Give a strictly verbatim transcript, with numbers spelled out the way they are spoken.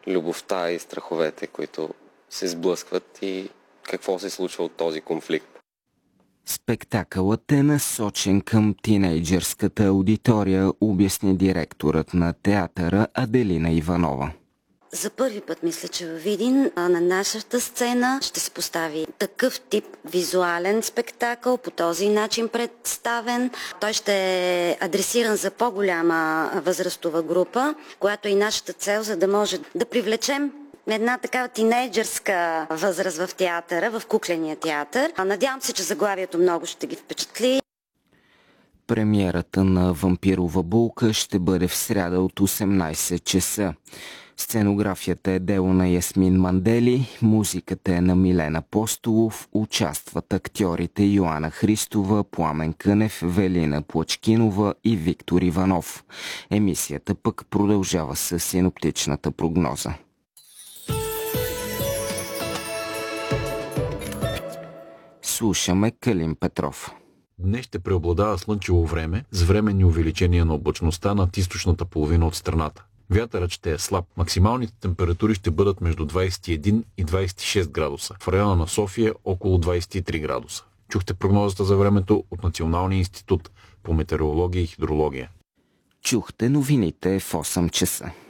любовта и страховете, които се сблъскват и какво се случва от този конфликт. Спектакълът е насочен към тинейджърската аудитория, обясни директорът на театъра Аделина Иванова. За първи път мисля, че във Видин на нашата сцена ще се постави такъв тип визуален спектакъл, по този начин представен. Той ще е адресиран за по-голяма възрастова група, която е и нашата цел, за да може да привлечем една такава тинейджърска възраст в театъра, в кукления театър. Надявам се, че заглавието много ще ги впечатли. Премиерата на Вампирова булка ще бъде в сряда от осемнайсет часа. Сценографията е дело на Ясмин Мандели, музиката е на Милен Апостолов, участват актьорите Йоана Христова, Пламен Кънев, Велина Плачкинова и Виктор Иванов. Емисията пък продължава с синоптичната прогноза. Слушаме Калин Петров. Днес ще преобладава слънчево време с временни увеличения на облачността над източната половина от страната. Вятърът ще е слаб. Максималните температури ще бъдат между двайсет и един и двайсет и шест градуса. В района на София около двайсет и три градуса. Чухте прогнозата за времето от Националния институт по метеорология и хидрология. Чухте новините в осем часа.